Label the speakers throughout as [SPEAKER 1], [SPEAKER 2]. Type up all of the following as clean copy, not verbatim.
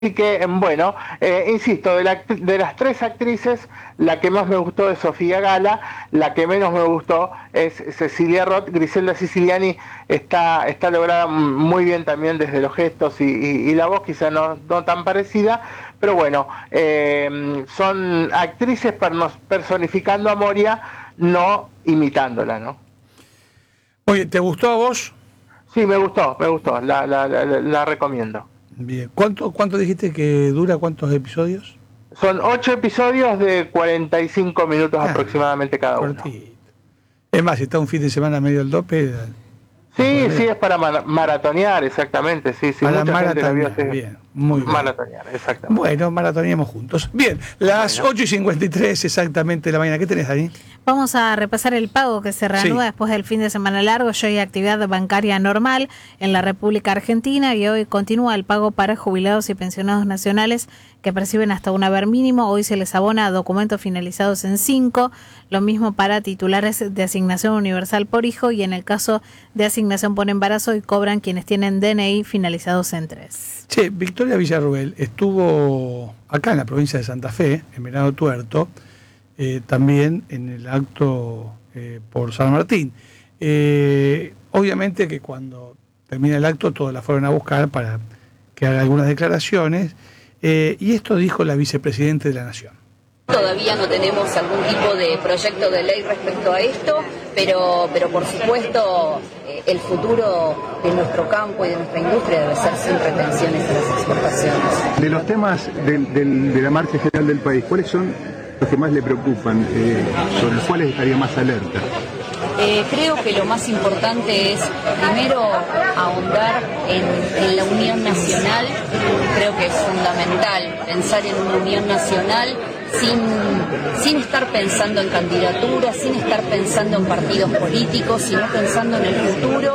[SPEAKER 1] Así que, bueno, insisto, de las tres actrices, la que más me gustó es Sofía Gala, la que menos me gustó es Cecilia Roth. Griselda Siciliani está lograda muy bien también desde los gestos y la voz, quizá no tan parecida, pero bueno, son actrices personificando a Moria, no imitándola, ¿no?
[SPEAKER 2] Oye, ¿te gustó a vos?
[SPEAKER 1] Sí, me gustó, la recomiendo.
[SPEAKER 2] Bien. ¿Cuánto dijiste que dura? ¿Cuántos episodios?
[SPEAKER 1] Son 8 episodios de 45 minutos aproximadamente cada
[SPEAKER 2] cortito.
[SPEAKER 1] uno.
[SPEAKER 2] Es más, si está un fin de semana medio al dope.
[SPEAKER 1] Sí, es para maratonear, exactamente. Sí,
[SPEAKER 2] para maratonear, bien, muy bien.
[SPEAKER 1] Maratonear, exactamente.
[SPEAKER 2] Bueno, maratoneamos juntos. Bien, las 8:53 exactamente de la mañana. ¿Qué tenés ahí?
[SPEAKER 3] Vamos a repasar el pago que se reanuda después del fin de semana largo. Ya hay actividad bancaria normal en la República Argentina y hoy continúa el pago para jubilados y pensionados nacionales que perciben hasta un haber mínimo. Hoy se les abona documentos finalizados en 5, lo mismo para titulares de asignación universal por hijo y en el caso de asignación por embarazo y cobran quienes tienen DNI finalizados en 3.
[SPEAKER 2] Che, Victoria Villarruel estuvo acá en la provincia de Santa Fe, en Venado Tuerto, también en el acto por San Martín. Obviamente que cuando termina el acto todos la fueron a buscar para que haga algunas declaraciones, y esto dijo la vicepresidenta de la Nación.
[SPEAKER 4] Todavía no tenemos algún tipo de proyecto de ley respecto a esto, pero por supuesto el futuro de nuestro campo y de nuestra industria debe ser sin retenciones a las exportaciones.
[SPEAKER 5] De los temas de la marcha general del país, ¿cuáles son los que más le preocupan? ¿Sobre los cuales estaría más alerta?
[SPEAKER 4] Creo que lo más importante es, primero, ahondar en la unión nacional. Creo que es fundamental pensar en una unión nacional sin estar pensando en candidaturas, sin estar pensando en partidos políticos, sino pensando en el futuro,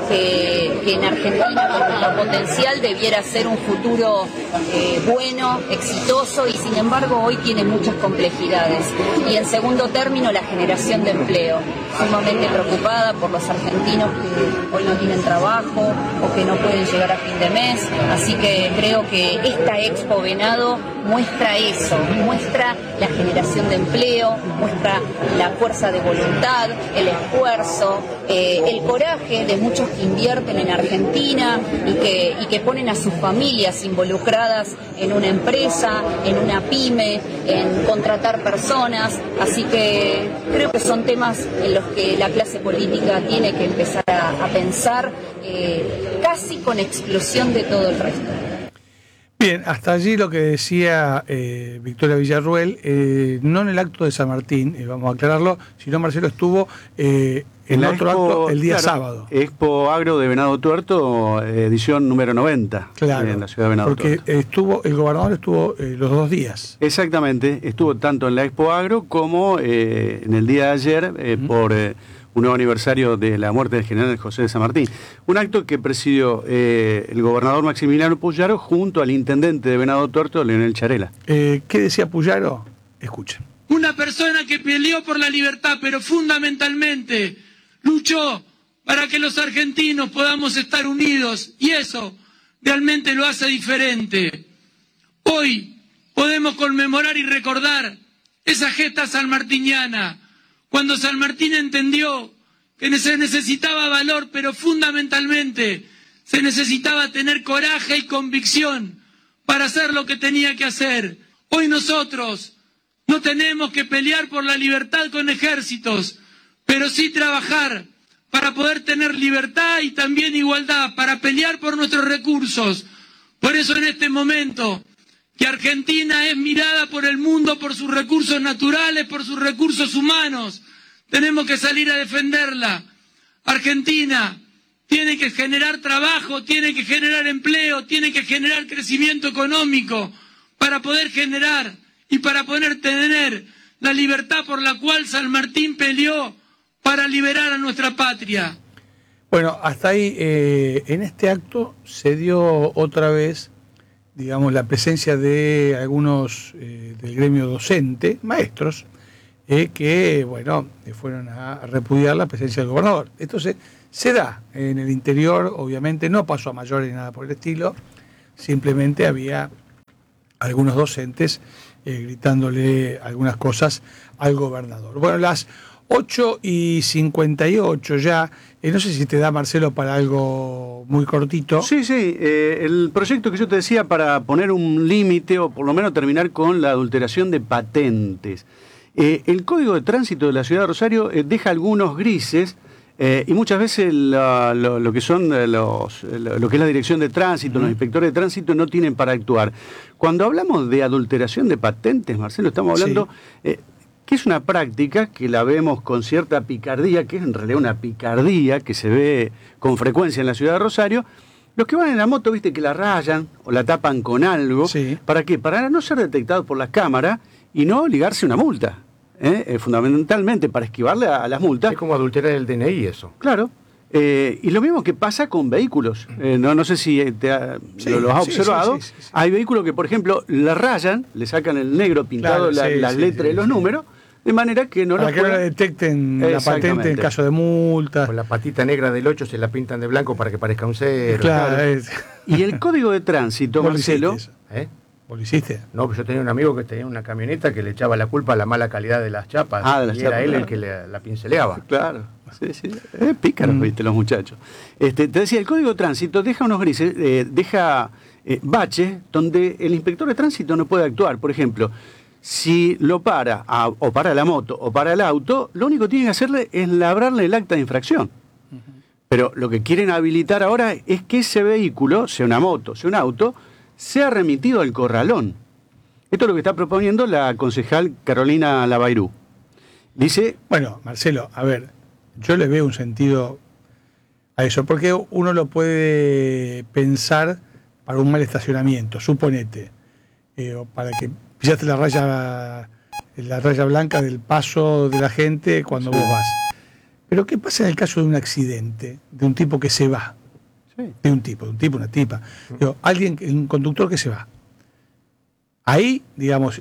[SPEAKER 4] que en Argentina con nuestro potencial debiera ser un futuro bueno, exitoso, y sin embargo hoy tiene muchas complejidades. Y en segundo término, la generación de empleo. Sumamente preocupada por los argentinos que hoy no tienen trabajo o que no pueden llegar a fin de mes, así que creo que esta Expo Venado muestra eso, muestra la generación de empleo, muestra la fuerza de voluntad, el esfuerzo, el coraje de muchos que invierten en Argentina y que ponen a sus familias involucradas en una empresa, en una pyme, en contratar personas, así que creo que son temas en los que la clase política tiene que empezar a pensar casi con exclusión de todo el resto.
[SPEAKER 2] Bien, hasta allí lo que decía Victoria Villarruel, no en el acto de San Martín, vamos a aclararlo, sino Marcelo estuvo en otro acto el día sábado.
[SPEAKER 6] Expo Agro de Venado Tuerto, edición número 90,
[SPEAKER 2] claro,
[SPEAKER 6] en la ciudad de Venado
[SPEAKER 2] Tuerto. Porque el gobernador estuvo los 2 días.
[SPEAKER 6] Exactamente, estuvo tanto en la Expo Agro como en el día de ayer por un nuevo aniversario de la muerte del general José de San Martín. Un acto que presidió el gobernador Maximiliano Puyaro junto al intendente de Venado Tuerto, Leonel Charela.
[SPEAKER 2] ¿Qué decía Puyaro? Escuchen.
[SPEAKER 7] Una persona que peleó por la libertad, pero fundamentalmente luchó para que los argentinos podamos estar unidos, y eso realmente lo hace diferente. Hoy podemos conmemorar y recordar esa gesta sanmartiniana, cuando San Martín entendió que se necesitaba valor, pero fundamentalmente se necesitaba tener coraje y convicción para hacer lo que tenía que hacer. Hoy nosotros no tenemos que pelear por la libertad con ejércitos, pero sí trabajar para poder tener libertad y también igualdad, para pelear por nuestros recursos. Por eso en este momento, que Argentina es mirada por el mundo por sus recursos naturales, por sus recursos humanos, tenemos que salir a defenderla. Argentina tiene que generar trabajo, tiene que generar empleo, tiene que generar crecimiento económico para poder generar y para poder tener la libertad por la cual San Martín peleó para liberar a nuestra patria.
[SPEAKER 2] Bueno, hasta ahí, en este acto se dio otra vez, digamos, la presencia de algunos del gremio docente, maestros, que, bueno, fueron a repudiar la presencia del gobernador. Entonces, se da en el interior, obviamente, no pasó a mayores ni nada por el estilo, simplemente había algunos docentes gritándole algunas cosas al gobernador. Bueno, las 8:58 ya. No sé si te da, Marcelo, para algo muy cortito.
[SPEAKER 6] Sí, el proyecto que yo te decía para poner un límite o por lo menos terminar con la adulteración de patentes. El Código de Tránsito de la Ciudad de Rosario deja algunos grises y muchas veces lo que son lo que es la dirección de tránsito, los inspectores de tránsito no tienen para actuar. Cuando hablamos de adulteración de patentes, Marcelo, estamos hablando... que es una práctica que la vemos con cierta picardía, que es en realidad una picardía que se ve con frecuencia en la ciudad de Rosario. Los que van en la moto, viste, que la rayan o la tapan con algo.
[SPEAKER 2] Sí.
[SPEAKER 6] ¿Para qué? Para no ser detectados por las cámaras y no ligarse una multa. Fundamentalmente para esquivarle a las multas.
[SPEAKER 8] Es como adulterar el DNI eso.
[SPEAKER 6] Claro. Y lo mismo que pasa con vehículos. No sé si lo has observado.
[SPEAKER 2] Sí.
[SPEAKER 6] Hay vehículos que, por ejemplo, la rayan, le sacan el negro pintado, las letras y los números, de manera que no
[SPEAKER 2] para que no la detecten la patente en caso de multa.
[SPEAKER 8] Con la patita negra del 8 se la pintan de blanco para que parezca un 0.
[SPEAKER 2] Claro.
[SPEAKER 6] Y el Código de Tránsito, Marcelo...
[SPEAKER 2] ¿Vos lo hiciste?
[SPEAKER 8] No, pues yo tenía un amigo que tenía una camioneta que le echaba la culpa a la mala calidad de las chapas. Era él el que la pinceleaba.
[SPEAKER 6] Claro, sí. Pícaros, viste, los muchachos. Te decía, el Código de Tránsito deja unos grises, deja baches donde el inspector de tránsito no puede actuar. Por ejemplo, si lo para, o para la moto, o para el auto, lo único que tiene que hacerle es labrarle el acta de infracción. Pero lo que quieren habilitar ahora es que ese vehículo, sea una moto, sea un auto, sea remitido al corralón. Esto es lo que está proponiendo la concejal Carolina Lavairú. Dice...
[SPEAKER 2] Bueno, Marcelo, a ver, yo le veo un sentido a eso, porque uno lo puede pensar para un mal estacionamiento, suponete, o para que pillaste la raya blanca del paso de la gente cuando vos vas. Pero ¿qué pasa en el caso de un accidente, de un tipo que se va? De un tipo, una tipa. Digo, un conductor que se va. Ahí, digamos,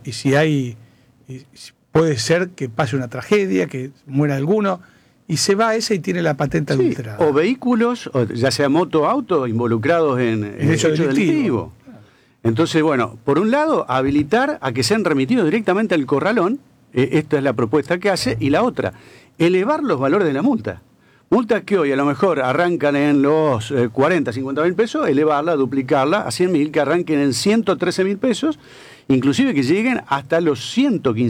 [SPEAKER 2] puede ser que pase una tragedia, que muera alguno, y se va ese y tiene la patente adulterada.
[SPEAKER 6] O vehículos, ya sea moto o auto, involucrados en hecho delictivo. Entonces, bueno, por un lado, habilitar a que sean remitidos directamente al corralón, esta es la propuesta que hace, y la otra, elevar los valores de la multa. Multas que hoy a lo mejor arrancan en los 40, 50 mil pesos, elevarla, duplicarla a 100.000, que arranquen en 113.000 pesos, inclusive que lleguen hasta los hasta el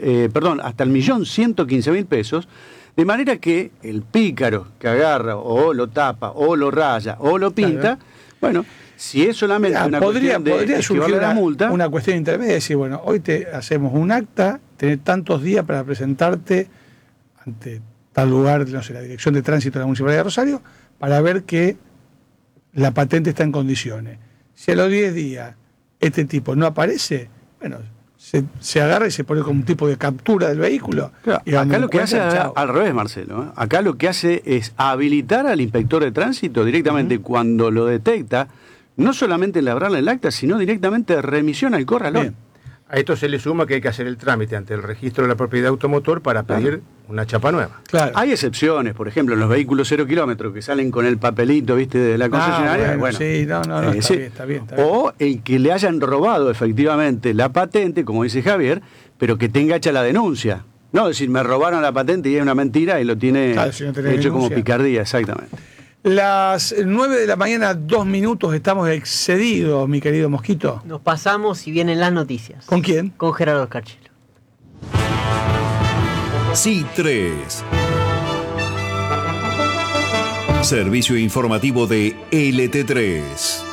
[SPEAKER 6] 1.115.000 pesos, de manera que el pícaro que agarra o lo tapa o lo raya o lo pinta, bueno, si es solamente una cuestión de esquivarle la multa...
[SPEAKER 2] Una cuestión intermedia, decir, bueno, hoy te hacemos un acta, tenés tantos días para presentarte ante tal lugar, no sé, la Dirección de Tránsito de la Municipalidad de Rosario, para ver que la patente está en condiciones. Si a los 10 días este tipo no aparece, bueno, se agarra y se pone como un tipo de captura del vehículo.
[SPEAKER 6] Claro,
[SPEAKER 2] y
[SPEAKER 6] acá lo que hace al revés, Marcelo. Acá lo que hace es habilitar al inspector de tránsito directamente cuando lo detecta, no solamente labrarle el acta, sino directamente remisión al corralón.
[SPEAKER 8] Bien. A esto se le suma que hay que hacer el trámite ante el registro de la propiedad automotor para pedir una chapa nueva.
[SPEAKER 2] Claro.
[SPEAKER 6] Hay excepciones, por ejemplo, en los vehículos 0 kilómetros que salen con el papelito, viste, de la concesionaria.
[SPEAKER 2] Está bien.
[SPEAKER 6] O el que le hayan robado efectivamente la patente, como dice Javier, pero que tenga hecha la denuncia. No, es decir, me robaron la patente y es una mentira y lo tiene hecho como picardía, exactamente.
[SPEAKER 2] Las 9 de la mañana, 2 minutos, estamos excedidos, mi querido Mosquito.
[SPEAKER 9] Nos pasamos y vienen las noticias.
[SPEAKER 2] ¿Con quién?
[SPEAKER 9] Con Gerardo Escarchelo.
[SPEAKER 10] C3. Servicio informativo de LT3.